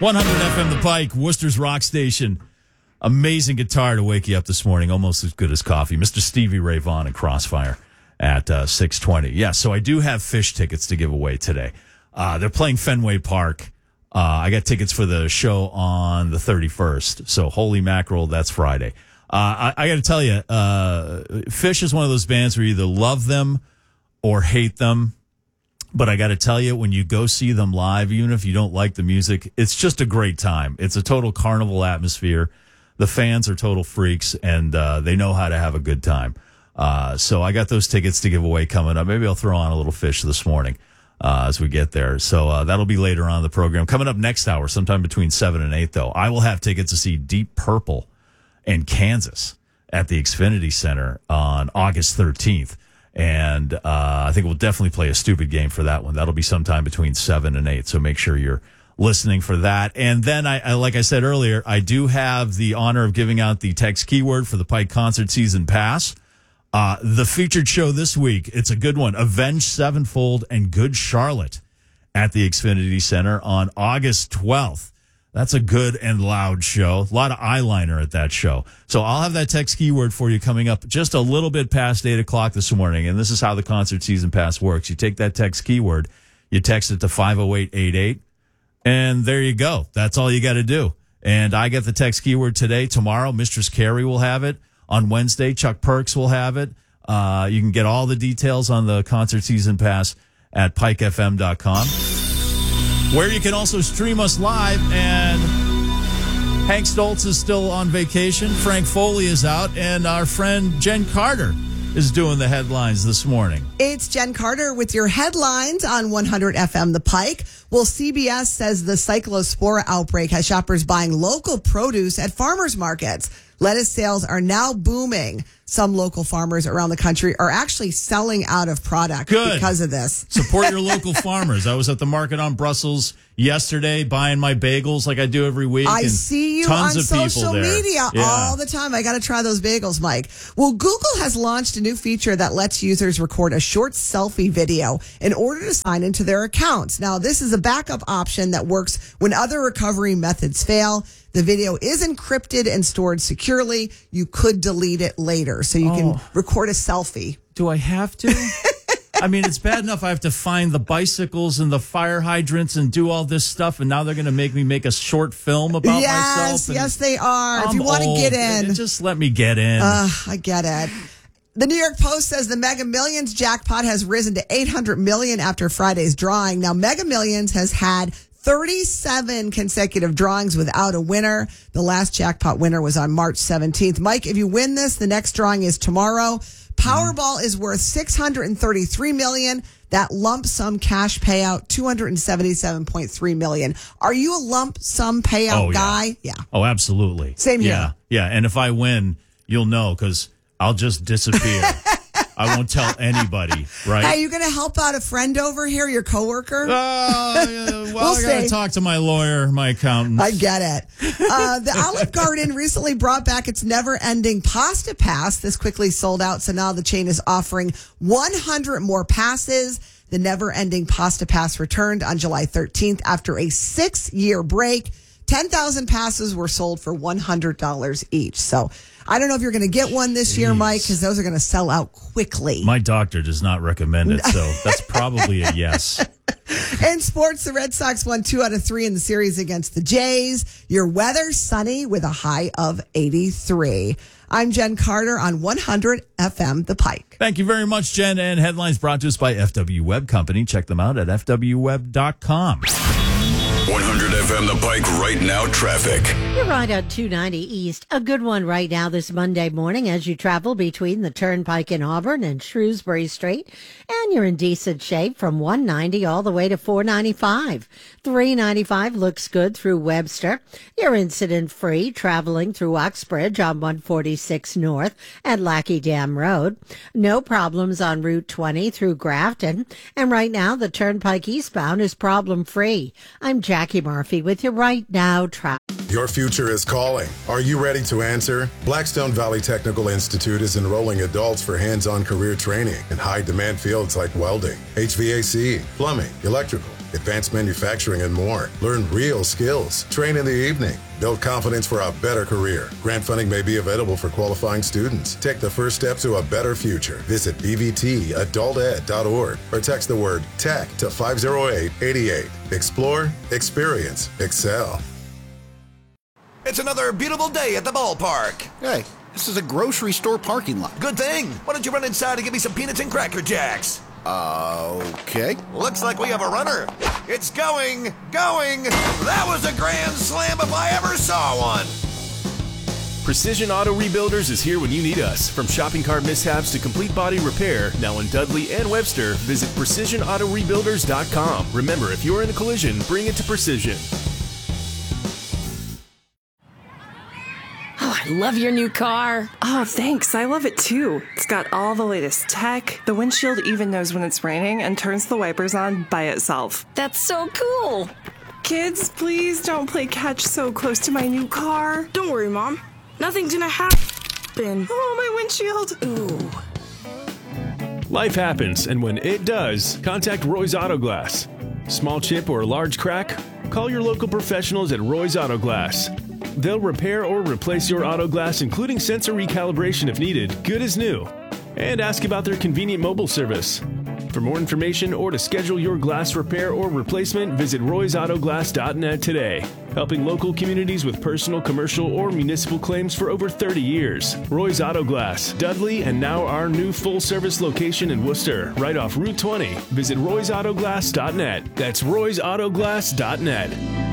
100 FM The Pike, Worcester's Rock Station. Amazing guitar to wake you up this morning, almost as good as coffee. Mr. Stevie Ray Vaughan and Crossfire at 6:20. Yeah, so I do have Fish tickets to give away today. They're playing Fenway Park. I got tickets for the show on the 31st. So holy mackerel, that's Friday. I got to tell you, Fish is one of those bands where you either love them or hate them. But I got to tell you, when you go see them live, even if you don't like the music, it's just a great time. It's a total carnival atmosphere. The fans are total freaks, and they know how to have a good time. So I got those tickets to give away coming up. Maybe I'll throw on a little Fish this morning as we get there. So that'll be later on in the program. Coming up next hour, sometime between 7 and 8, though, I will have tickets to see Deep Purple in Kansas at the Xfinity Center on August 13th. And I think we'll definitely play a stupid game for that one. That'll be sometime between 7 and 8. So make sure you're listening for that. And then, I like I said earlier, I do have the honor of giving out the text keyword for the Pike Concert Season Pass. The featured show this week, it's a good one, Avenged Sevenfold and Good Charlotte at the Xfinity Center on August 12th. That's a good and loud show. A lot of eyeliner at that show. So I'll have that text keyword for you coming up just a little bit past 8 o'clock this morning. And this is how the Concert Season Pass works. You take that text keyword, you text it to 50888, and there you go. That's all you got to do. And I get the text keyword today. Tomorrow, Mistress Carrie will have it. On Wednesday, Chuck Perks will have it. You can get all the details on the Concert Season Pass at pikefm.com. Where you can also stream us live. And Hank Stoltz is still on vacation. Frank Foley is out. And our friend Jen Carter is doing the headlines this morning. It's Jen Carter with your headlines on 100 FM The Pike. Well, CBS says the cyclospora outbreak has shoppers buying local produce at farmers markets. Lettuce sales are now booming. Some local farmers around the country are actually selling out of product because of this. Support your local farmers. I was at the market on Brussels yesterday buying my bagels like I do every week. I see you on social media all the time. I got to try those bagels, Mike. Well, Google has launched a new feature that lets users record a short selfie video in order to sign into their accounts. Now, this is a backup option that works when other recovery methods fail. The video is encrypted and stored securely. You could delete it later, so you can record a selfie. Do I have to? I mean, it's bad enough I have to find the bicycles and the fire hydrants and do all this stuff, and now they're going to make me make a short film about myself. Yes, they are. If you want to get in. Just let me get in. I get it. The New York Post says the Mega Millions jackpot has risen to $800 million after Friday's drawing. Now, Mega Millions has had 37 consecutive drawings without a winner. The last jackpot winner was on March 17th. Mike, if you win this, the next drawing is tomorrow. Powerball is worth $633 million. That lump sum cash payout, $277.3 million. Are you a lump sum payout guy? Yeah. Oh, absolutely. Same here. Yeah. And if I win, you'll know because I'll just disappear. I won't tell anybody, right? Hey, you going to help out a friend over here, your coworker? I got to talk to my lawyer, my accountant. I get it. The Olive Garden recently brought back its never-ending Pasta Pass. This quickly sold out, so now the chain is offering 100 more passes. The never-ending Pasta Pass returned on July 13th after a 6-year break. 10,000 passes were sold for $100 each. So I don't know if you're going to get one this year, Mike, because those are going to sell out quickly. My doctor does not recommend it, so that's probably a yes. In sports, the Red Sox won 2 out of 3 in the series against the Jays. Your weather, sunny with a high of 83. I'm Jen Carter on 100 FM The Pike. Thank you very much, Jen. And headlines brought to us by FW Web Company. Check them out at fwweb.com. 100 FM The Pike right now traffic. You're right on 290 East. A good one right now this Monday morning as you travel between the Turnpike in Auburn and Shrewsbury Street. And you're in decent shape from 190 all the way to 495. 395 looks good through Webster. You're incident-free traveling through Uxbridge on 146 North at Lackey Dam Road. No problems on Route 20 through Grafton. And right now, the Turnpike eastbound is problem-free. I'm Jackie Murphy with your Right Now traffic. Your future is calling. Are you ready to answer? Blackstone Valley Technical Institute is enrolling adults for hands-on career training in high-demand fields like welding, HVAC, plumbing, electrical, advanced manufacturing, and more. Learn real skills. Train in the evening. Build confidence for a better career. Grant funding may be available for qualifying students. Take the first step to a better future. Visit bvtadulted.org or text the word TECH to 50888. Explore, experience, excel. It's another beautiful day at the ballpark. Hey, this is a grocery store parking lot. Good thing. Why don't you run inside and get me some peanuts and Cracker Jacks? Okay. Looks like we have a runner. It's going. That was a grand slam if I ever saw one. Precision Auto Rebuilders is here when you need us. From shopping cart mishaps to complete body repair, now in Dudley and Webster, visit PrecisionAutoRebuilders.com. Remember, if you're in a collision, bring it to Precision. Oh, I love your new car. Oh, thanks. I love it too. It's got all the latest tech. The windshield even knows when it's raining and turns the wipers on by itself. That's so cool. Kids, please don't play catch so close to my new car. Don't worry, Mom. Nothing's gonna happen. Oh, my windshield. Ooh. Life happens, and when it does, contact Roy's Auto Glass. Small chip or large crack? Call your local professionals at Roy's Auto Glass. They'll repair or replace your auto glass, including sensor recalibration if needed, good as new. And ask about their convenient mobile service. For more information or to schedule your glass repair or replacement, visit roysautoglass.net today. Helping local communities with personal, commercial, or municipal claims for over 30 years. Roy's Auto Glass, Dudley, and now our new full-service location in Worcester, right off Route 20. Visit roysautoglass.net. That's roysautoglass.net.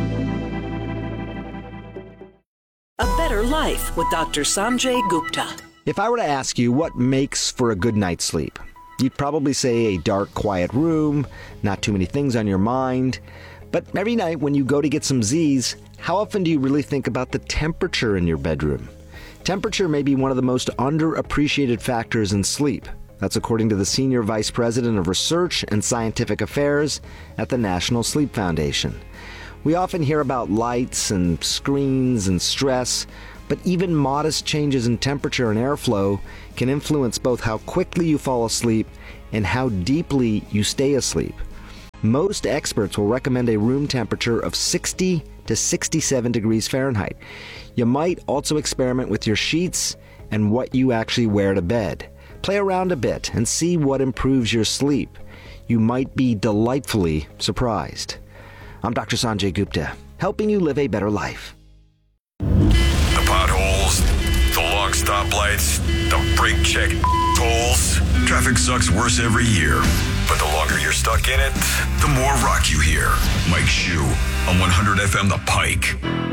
A Better Life with Dr. Sanjay Gupta. If I were to ask you what makes for a good night's sleep, you'd probably say a dark, quiet room, not too many things on your mind. But every night when you go to get some Z's, how often do you really think about the temperature in your bedroom? Temperature may be one of the most underappreciated factors in sleep. That's according to the Senior Vice President of Research and Scientific Affairs at the National Sleep Foundation. We often hear about lights and screens and stress, but even modest changes in temperature and airflow can influence both how quickly you fall asleep and how deeply you stay asleep. Most experts will recommend a room temperature of 60 to 67 degrees Fahrenheit. You might also experiment with your sheets and what you actually wear to bed. Play around a bit and see what improves your sleep. You might be delightfully surprised. I'm Dr. Sanjay Gupta, helping you live a better life. The potholes, the long stoplights, the brake check holes. Traffic sucks worse every year. But the longer you're stuck in it, the more rock you hear. Mike Shue on 100 FM The Pike.